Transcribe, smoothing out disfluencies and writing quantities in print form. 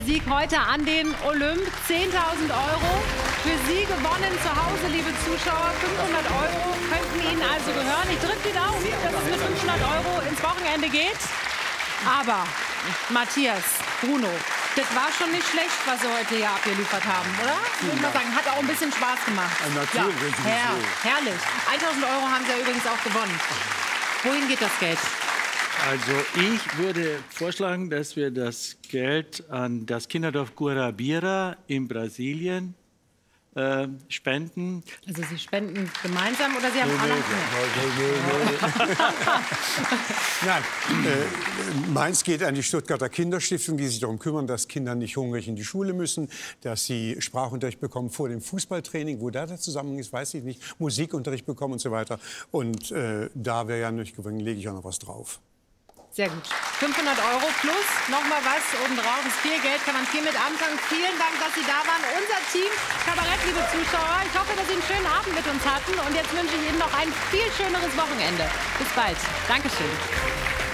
Sieg heute an den Olymp. 10.000 € für Sie gewonnen zu Hause, liebe Zuschauer. 500 € könnten Ihnen also gehören. Ich drücke die Daumen, dass es mit 500 € ins Wochenende geht. Aber Matthias, Bruno, das war schon nicht schlecht, was Sie heute hier abgeliefert haben, oder? Würde ich mal sagen, hat auch ein bisschen Spaß gemacht. Natürlich. Ja, herrlich. 1.000 € haben Sie ja übrigens auch gewonnen. Wohin geht das Geld? Also ich würde vorschlagen, dass wir das Geld an das Kinderdorf Guarabira in Brasilien spenden. Also Sie spenden gemeinsam oder Sie haben alle? Nein, meins geht an die Stuttgarter Kinderstiftung, die sich darum kümmern, dass Kinder nicht hungrig in die Schule müssen, dass sie Sprachunterricht bekommen vor dem Fußballtraining. Wo da der Zusammenhang ist, weiß ich nicht. Musikunterricht bekommen und so weiter. Und da wäre ja nicht gewinnt, lege ich auch noch was drauf. Sehr gut. 500 € plus nochmal was obendrauf. Ist viel Geld, kann man viel mit anfangen. Vielen Dank, dass Sie da waren. Unser Team Kabarett, liebe Zuschauer. Ich hoffe, dass Sie einen schönen Abend mit uns hatten. Und jetzt wünsche ich Ihnen noch ein viel schöneres Wochenende. Bis bald. Dankeschön.